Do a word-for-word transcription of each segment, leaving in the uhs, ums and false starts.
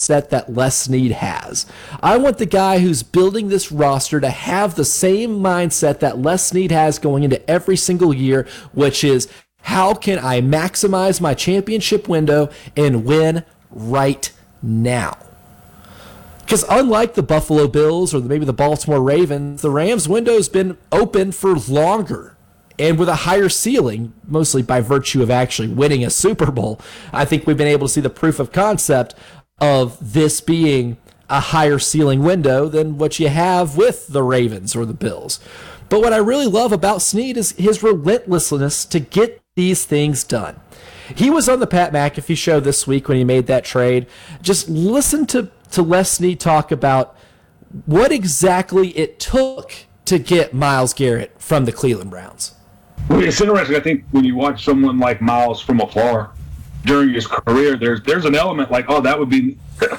mindset that Les Snead has. I want the guy who's building this roster to have the same mindset that Les Snead has going into every single year, which is, how can I maximize my championship window and win right now? Because unlike the Buffalo Bills or maybe the Baltimore Ravens, the Rams' window's been open for longer and with a higher ceiling, mostly by virtue of actually winning a Super Bowl. I think we've been able to see the proof of concept of this being a higher ceiling window than what you have with the Ravens or the Bills. But what I really love about Snead is his relentlessness to get these things done. He was on the Pat McAfee show this week when he made that trade. Just listen to, to Les Snead talk about what exactly it took to get Myles Garrett from the Cleveland Browns. Well, it's interesting. I think when you watch someone like Myles from afar during his career, there's there's an element like, oh, that would be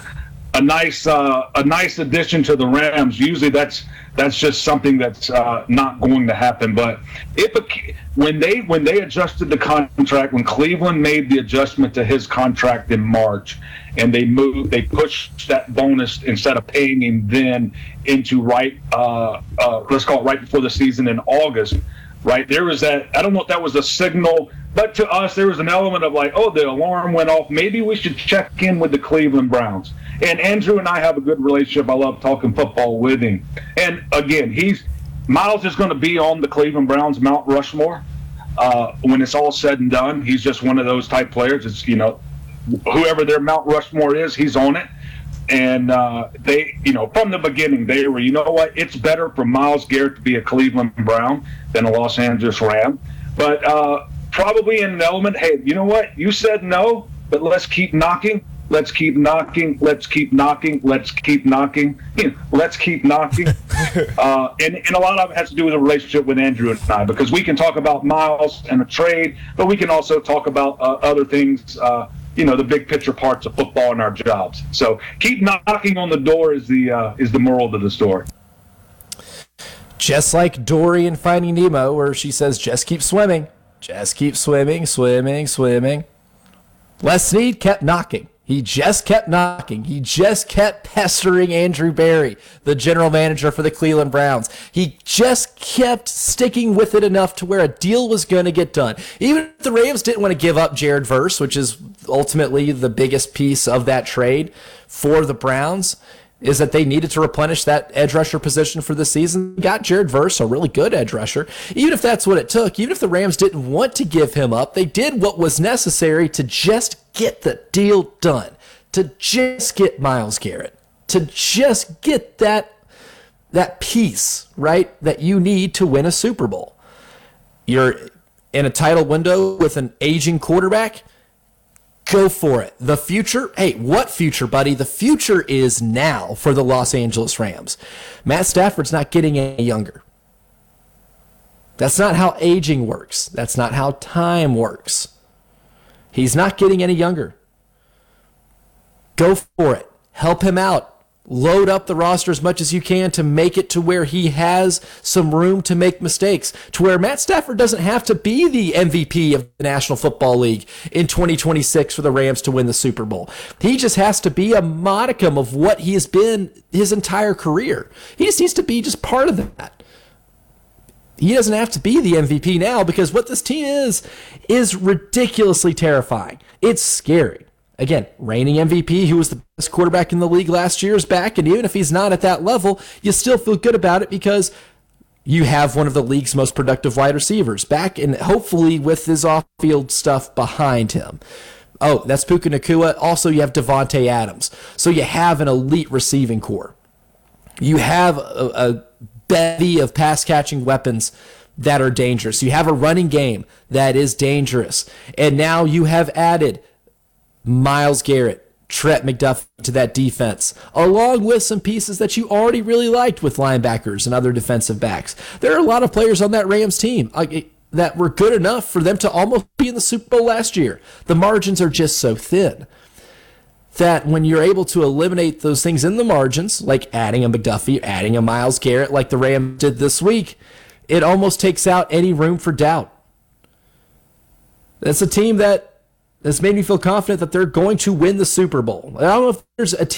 a nice uh, a nice addition to the Rams. Usually, that's that's just something that's uh, not going to happen. But if a, when they when they adjusted the contract, when Cleveland made the adjustment to his contract in March, and they moved, they pushed that bonus instead of paying him then into right, uh, uh, let's call it right before the season in August. Right, there was that, I don't know if that was a signal, but to us there was an element of like, oh, the alarm went off. Maybe we should check in with the Cleveland Browns. And Andrew and I have a good relationship. I love talking football with him. And again, he's Myles is going to be on the Cleveland Browns Mount Rushmore uh, when it's all said and done. He's just one of those type players. It's, you know, whoever their Mount Rushmore is, he's on it. And uh, they, you know, from the beginning, they were, you know what, it's better for Myles Garrett to be a Cleveland Brown than a Los Angeles Ram. But uh, probably in an element, hey, you know what, you said no, but let's keep knocking. Let's keep knocking. Let's keep knocking. Let's keep knocking. Let's keep knocking. uh, and, and a lot of it has to do with the relationship with Andrew and I, because we can talk about Myles and a trade, but we can also talk about uh, other things, uh, you know, the big picture parts of football and our jobs. So keep knocking on the door is the uh, is the moral of the story. Just like Dory in Finding Nemo, where she says, just keep swimming. Just keep swimming, swimming, swimming. Les Snead kept knocking. He just kept knocking. He just kept pestering Andrew Berry, the general manager for the Cleveland Browns. He just kept sticking with it enough to where a deal was going to get done. Even if the Rams didn't want to give up Jared Verse, which is ultimately the biggest piece of that trade for the Browns, is that they needed to replenish that edge rusher position for the season. Got Jared Verse, a really good edge rusher. Even if that's what it took, even if the Rams didn't want to give him up, they did what was necessary to just get the deal done, to just get Myles Garrett, to just get that that piece, right, that you need to win a Super Bowl. You're in a title window with an aging quarterback. Go for it. The future, hey, what future, buddy? The future is now for the Los Angeles Rams. Matt Stafford's not getting any younger. That's not how aging works. That's not how time works. He's not getting any younger. Go for it. Help him out. Load up the roster as much as you can to make it to where he has some room to make mistakes, to where Matt Stafford doesn't have to be the M V P of the National Football League in twenty twenty-six for the Rams to win the Super Bowl. He just has to be a modicum of what he has been his entire career. He just needs to be just part of that. He doesn't have to be the M V P now, because what this team is, is ridiculously terrifying. It's scary. Again, reigning M V P, who was the best quarterback in the league last year, is back, and even if he's not at that level, you still feel good about it because you have one of the league's most productive wide receivers back, and hopefully with his off-field stuff behind him. Oh, that's Puka Nacua. Also, you have Devontae Adams. So you have an elite receiving core. You have a, a bevy of pass-catching weapons that are dangerous. You have a running game that is dangerous. And now you have added Myles Garrett, Trent McDuffie to that defense, along with some pieces that you already really liked with linebackers and other defensive backs. There are a lot of players on that Rams team that were good enough for them to almost be in the Super Bowl last year. The margins are just so thin that when you're able to eliminate those things in the margins, like adding a McDuffie, adding a Myles Garrett like the Rams did this week, it almost takes out any room for doubt. That's a team that has made me feel confident that they're going to win the Super Bowl. I don't know if there's a